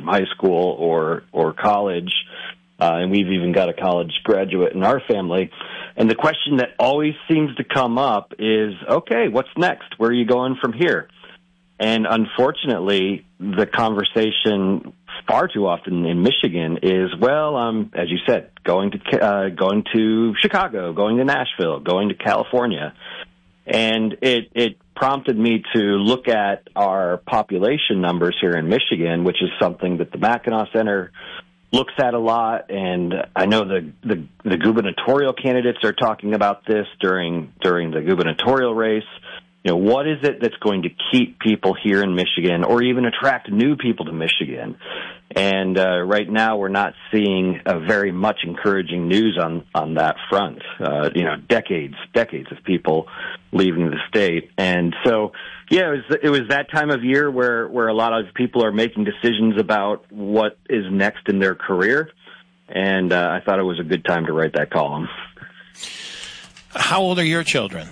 from high school or college. And we've even got a college graduate in our family. And the question that always seems to come up is, okay, what's next? Where are you going from here? And unfortunately, the conversation far too often in Michigan is, well, as you said, going to Chicago, going to Nashville, going to California. And it prompted me to look at our population numbers here in Michigan, which is something that the Mackinac Center looks at a lot, and I know the gubernatorial candidates are talking about this during the gubernatorial race. You know, what is it that's going to keep people here in Michigan or even attract new people to Michigan? And right now we're not seeing a very much encouraging news on that front. Decades of people leaving the state. And so, yeah, it was that time of year where a lot of people are making decisions about what is next in their career. And I thought it was a good time to write that column. How old are your children?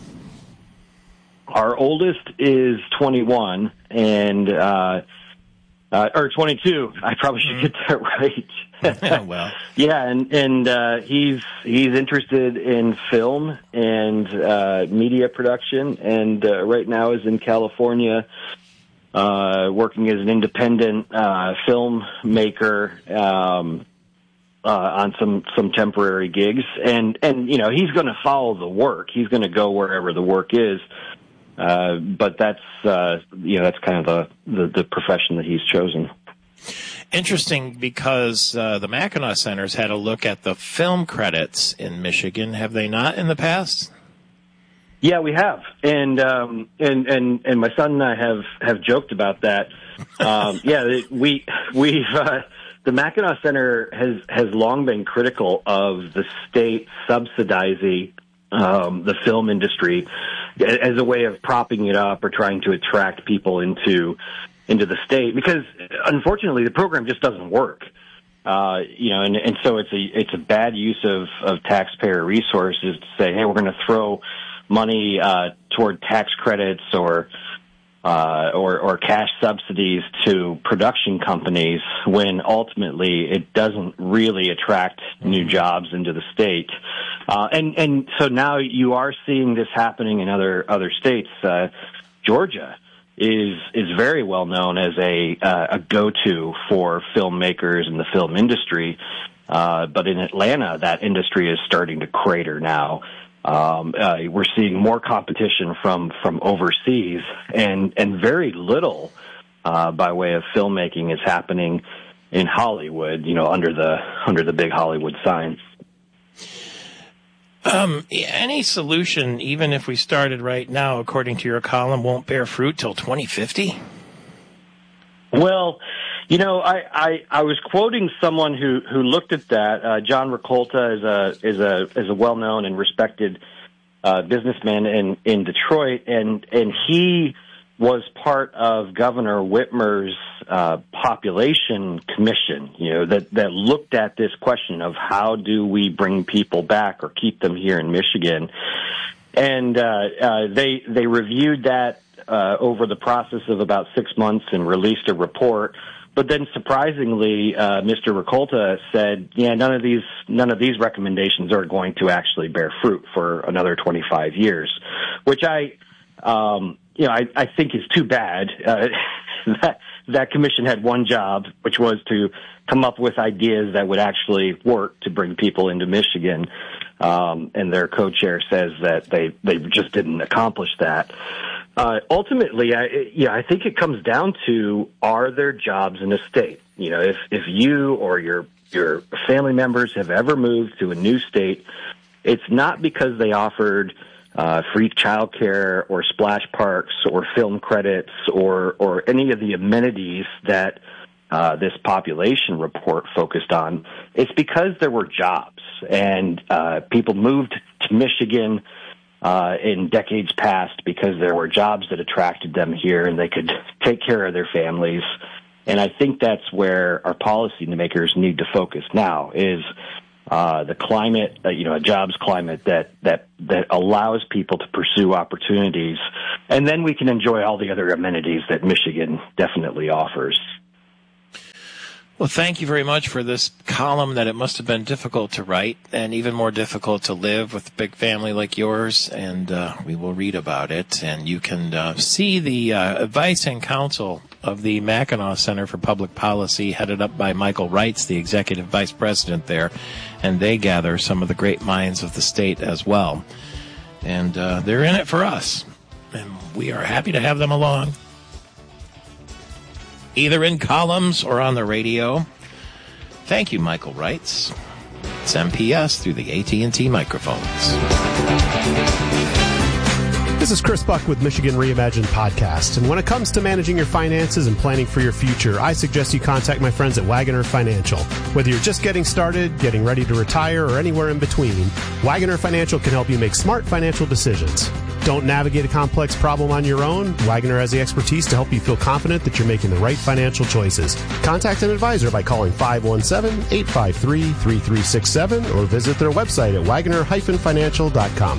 Our oldest is 21 or 22. I probably should get that right. Well, yeah, and he's interested in film and media production, and right now is in California, working as an independent filmmaker on some temporary gigs, and he's going to follow the work. He's going to go wherever the work is. But that's kind of the profession that he's chosen. Interesting, because the Mackinac Center's had a look at the film credits in Michigan. Have they not in the past? Yeah, we have, and my son and I have joked about that. We've the Mackinac Center has long been critical of the state subsidizing the film industry as a way of propping it up or trying to attract people into the state, because unfortunately the program just doesn't work. And so it's a bad use of taxpayer resources to say, hey, we're going to throw money toward tax credits or cash subsidies to production companies when ultimately it doesn't really attract new jobs into the state. And so now you are seeing this happening in other states. Georgia is very well known as a go-to for filmmakers in the film industry. But in Atlanta, that industry is starting to crater now. We're seeing more competition from overseas, and very little by way of filmmaking is happening in Hollywood, under the big Hollywood sign. Any solution, even if we started right now, according to your column, won't bear fruit till 2050? Well, I was quoting someone who looked at that. John Ricolta is a well-known and respected businessman in Detroit, and he was part of Governor Whitmer's population commission, that looked at this question of how do we bring people back or keep them here in Michigan. And they reviewed that over the process of about 6 months and released a report. But then, surprisingly, Mr. Ricolta said, "Yeah, none of these recommendations are going to actually bear fruit for another 25 years," which I think is too bad. That commission had one job, which was to come up with ideas that would actually work to bring people into Michigan, and their co-chair says that they just didn't accomplish that. Ultimately, I think it comes down to, are there jobs in a state? If you or your family members have ever moved to a new state, it's not because they offered free childcare or splash parks or film credits or any of the amenities that this population report focused on. It's because there were jobs, and people moved to Michigan in decades past because there were jobs that attracted them here and they could take care of their families. And I think that's where our policymakers need to focus now, is the climate, a jobs climate that allows people to pursue opportunities. And then we can enjoy all the other amenities that Michigan definitely offers. Well, thank you very much for this column that it must have been difficult to write and even more difficult to live with a big family like yours. And we will read about it. And you can see the advice and counsel of the Mackinac Center for Public Policy, headed up by Michael Reitz, the executive vice president there. And they gather some of the great minds of the state as well. And they're in it for us. And we are happy to have them along, either in columns or on the radio. Thank you, Michael Reitz. It's MPS through the AT&T microphones. This is Chris Buck with Michigan Reimagined Podcast. And when it comes to managing your finances and planning for your future, I suggest you contact my friends at Wagoner Financial. Whether you're just getting started, getting ready to retire, or anywhere in between, Wagoner Financial can help you make smart financial decisions. Don't navigate a complex problem on your own. Wagoner has the expertise to help you feel confident that you're making the right financial choices. Contact an advisor by calling 517-853-3367 or visit their website at wagoner-financial.com.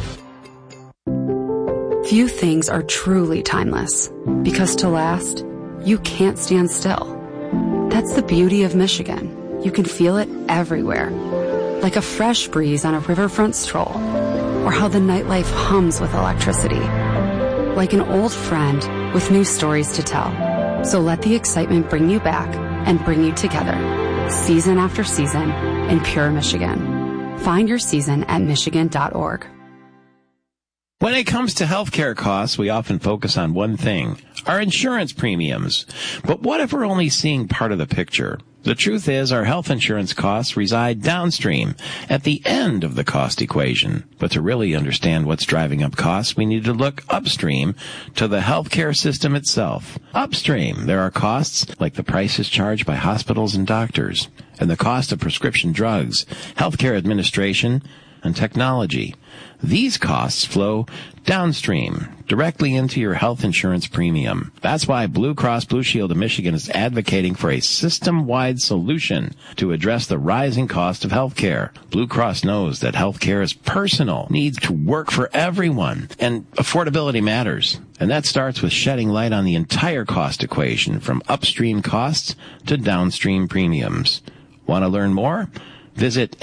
Few things are truly timeless, because to last, you can't stand still. That's the beauty of Michigan. You can feel it everywhere, like a fresh breeze on a riverfront stroll, or how the nightlife hums with electricity, like an old friend with new stories to tell. So let the excitement bring you back and bring you together, season after season, in pure Michigan. Find your season at michigan.org. When it comes to healthcare costs, we often focus on one thing, our insurance premiums. But what if we're only seeing part of the picture? The truth is, our health insurance costs reside downstream, at the end of the cost equation. But to really understand what's driving up costs, we need to look upstream to the healthcare system itself. Upstream, there are costs like the prices charged by hospitals and doctors, and the cost of prescription drugs, healthcare administration, and technology. These costs flow downstream, directly into your health insurance premium. That's why Blue Cross Blue Shield of Michigan is advocating for a system-wide solution to address the rising cost of health care. Blue Cross knows that health care is personal, needs to work for everyone, and affordability matters. And that starts with shedding light on the entire cost equation, from upstream costs to downstream premiums. Want to learn more? Visit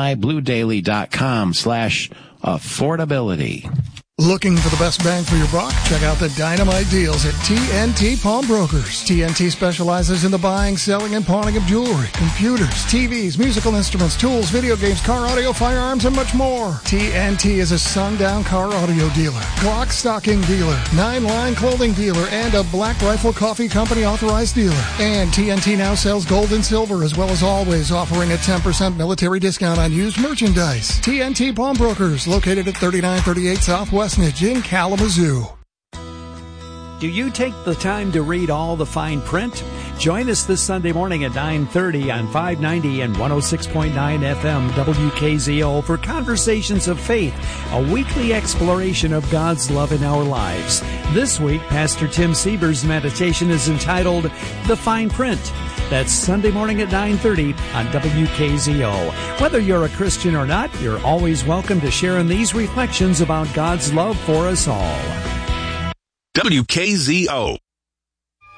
mibluedaily.com/affordability. Looking for the best bang for your buck? Check out the dynamite deals at TNT Pawnbrokers. TNT specializes in the buying, selling, and pawning of jewelry, computers, TVs, musical instruments, tools, video games, car audio, firearms, and much more. TNT is a sundown car audio dealer, Glock stocking dealer, 9-line clothing dealer, and a Black Rifle Coffee Company authorized dealer. And TNT now sells gold and silver, as well as always offering a 10% military discount on used merchandise. TNT Pawnbrokers, located at 3938 Southwest in Kalamazoo. Do you take the time to read all the fine print? Join us this Sunday morning at 9:30 on 590 and 106.9 FM WKZO for Conversations of Faith, a weekly exploration of God's love in our lives. This week, Pastor Tim Sieber's meditation is entitled The Fine Print. That's Sunday morning at 9:30 on WKZO. Whether you're a Christian or not, you're always welcome to share in these reflections about God's love for us all. WKZO.